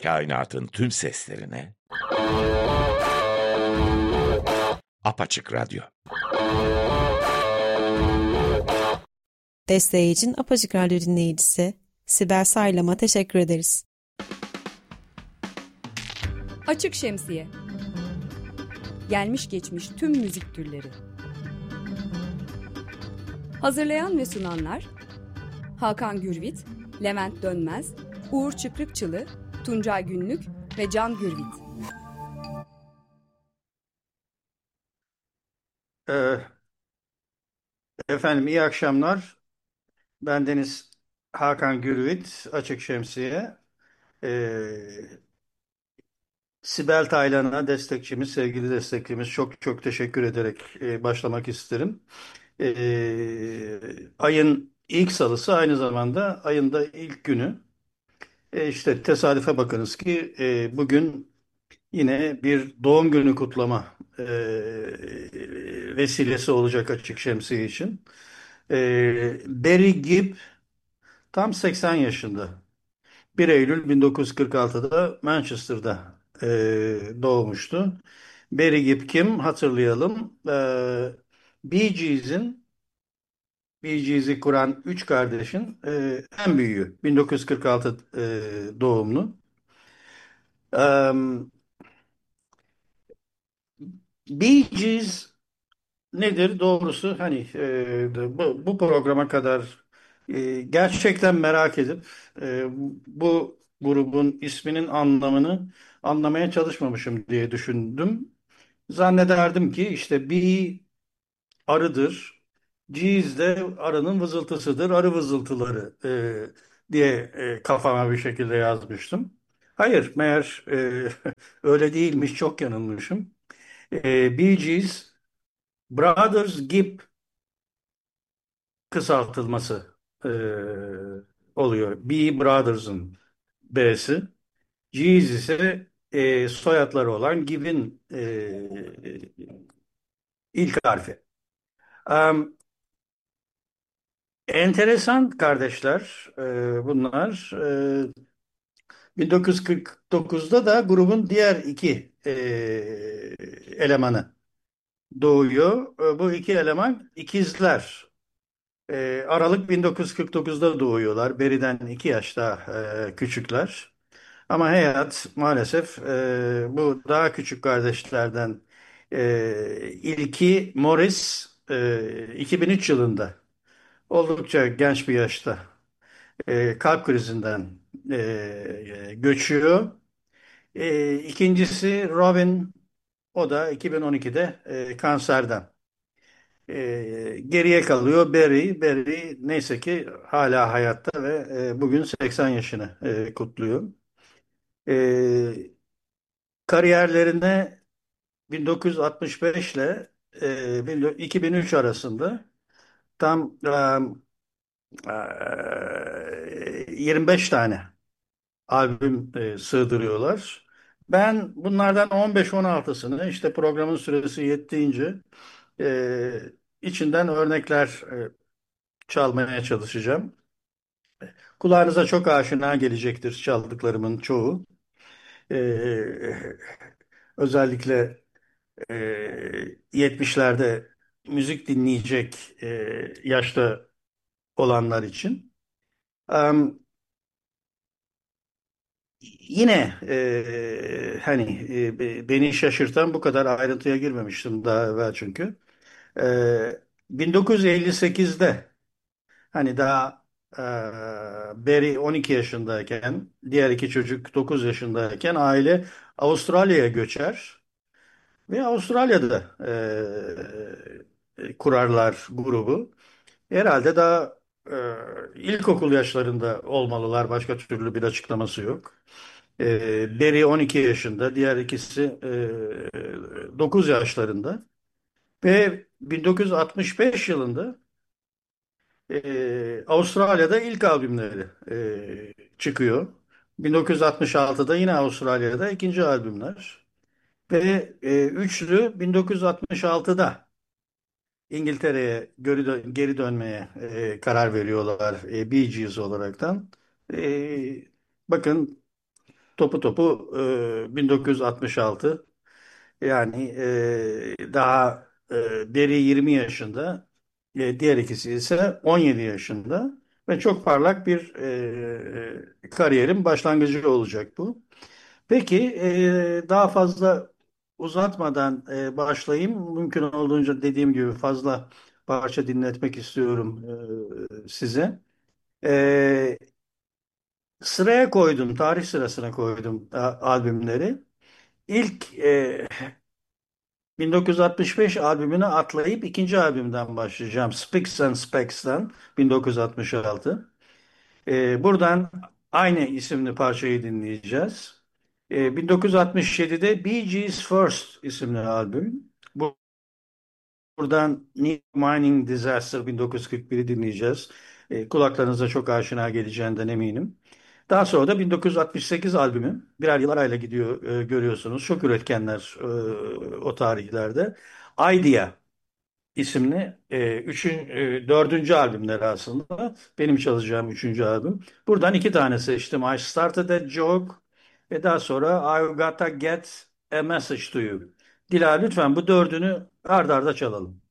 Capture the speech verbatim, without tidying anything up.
Kainatın tüm seslerine Apaçık Radyo. Desteği için Apaçık Radyo dinleyicisi Sibel Saylam'a teşekkür ederiz. Açık Şemsiye. Gelmiş geçmiş tüm müzik türleri. Hazırlayan ve sunanlar Hakan Gürvit, Levent Dönmez, Uğur Çıkrıkçılı, Tuncay Günlük ve Can Gürvit. Ee, efendim iyi akşamlar. Bendeniz Hakan Gürvit, Açık Şemsiye. Ee, Sibel Taylan'a destekçimiz, sevgili destekçimiz çok çok teşekkür ederek e, başlamak isterim. Ee, ayın ilk salısı aynı zamanda ayın da ilk günü. E, işte tesadüfe bakınız ki e, bugün yine bir doğum günü kutlama e, vesilesi olacak Açık Şemsiye için. E, Barry Gibb tam seksen yaşında. bir Eylül bin dokuz yüz kırk altıda Manchester'da e, doğmuştu. Barry Gibb kim? Hatırlayalım. E, Bee Gees'in Bee Gees'i kuran üç kardeşin e, en büyüğü. bin dokuz yüz kırk altı e, doğumlu. E, Bee Gees nedir? Doğrusu hani e, bu, bu programa kadar e, gerçekten merak edip e, bu grubun isminin anlamını anlamaya çalışmamışım diye düşündüm. Zannederdim ki işte bir arıdır, Gees de arının vızıltısıdır, arı vızıltıları e, diye e, kafama bir şekilde yazmıştım. Hayır, meğer e, öyle değilmiş, çok yanılmışım. E, Bee Gees, Brothers Gibb kısaltılması e, oluyor. B Brothers'ın B'si. Gees ise e, soyadları olan Gibb'in e, ilk harfi. Am, enteresan kardeşler e, bunlar. E, bin dokuz yüz kırk dokuzda da grubun diğer iki e, elemanı doğuyor. E, bu iki eleman ikizler. E, Aralık bin dokuz yüz kırk dokuzda doğuyorlar. Beri'den iki yaş daha e, küçükler. Ama hayat maalesef e, bu daha küçük kardeşlerden e, ilki Morris e, iki bin üç yılında oldukça genç bir yaşta e, kalp krizinden e, göçüyor. E, ikincisi Robin, o da iki bin on ikide e, kanserden. E, geriye kalıyor Barry. Barry neyse ki hala hayatta ve e, bugün seksen yaşını e, kutluyor. E, kariyerlerine bin dokuz yüz altmış beş ile e, iki bin üç arasında tam e, e, yirmi beş tane albüm e, sığdırıyorlar. Ben bunlardan on beş on altısını işte programın süresi yettiğince e, içinden örnekler e, çalmaya çalışacağım. Kulağınıza çok aşina gelecektir çaldıklarımın çoğu. Ee, özellikle e, yetmişlerde müzik dinleyecek e, yaşta olanlar için. Am, yine e, hani e, be- beni şaşırtan bu kadar ayrıntıya girmemiştim daha evvel çünkü. E, bin dokuz yüz elli sekizde hani daha e, Barry on iki yaşındayken, diğer iki çocuk dokuz yaşındayken aile Avustralya'ya göçer ve Avustralya'da e, kurarlar grubu. Herhalde daha e, ilkokul yaşlarında olmalılar. Başka türlü bir açıklaması yok. E, Barry on iki yaşında, diğer ikisi e, dokuz yaşlarında ve bin dokuz yüz altmış beş yılında Ee, Avustralya'da ilk albümleri e, çıkıyor. bin dokuz yüz altmış altıda yine Avustralya'da ikinci albümler. Ve e, üçlü bin dokuz yüz altmış altıda İngiltere'ye geri, dö- geri dönmeye e, karar veriyorlar e, Bee Gees olaraktan. E, bakın topu topu e, bin dokuz yüz altmış altı. Yani e, daha e, biri yirmi yaşında, e, diğer ikisi ise on yedi yaşında ve çok parlak bir e, kariyerin başlangıcı olacak bu. Peki e, daha fazla uzatmadan e, başlayayım. Mümkün olduğunca dediğim gibi fazla parça dinletmek istiyorum e, size. E, Sıraya koydum, tarih sırasına koydum a- albümleri. İlk e, bin dokuz yüz altmış beş albümüne atlayıp ikinci albümden başlayacağım. Spicks and Specs'ten bin dokuz yüz altmış altı. Ee, buradan aynı isimli parçayı dinleyeceğiz. Ee, bin dokuz yüz altmış yedide Bee Gees First isimli albüm. Bu- Buradan New Mining Disaster bin dokuz yüz kırk biri dinleyeceğiz. Ee, kulaklarınıza çok aşina geleceğinden eminim. Daha sonra da bin dokuz yüz altmış sekiz albümü. Birer yıl arayla gidiyor e, görüyorsunuz. Çok üretkenler e, o tarihlerde. Idea isimli e, üçün, e, dördüncü albümleri aslında. Benim çalacağım üçüncü albüm. Buradan iki tane seçtim. I Started a Joke ve daha sonra I Gotta Get a Message to You. Dila lütfen bu dördünü ard arda çalalım.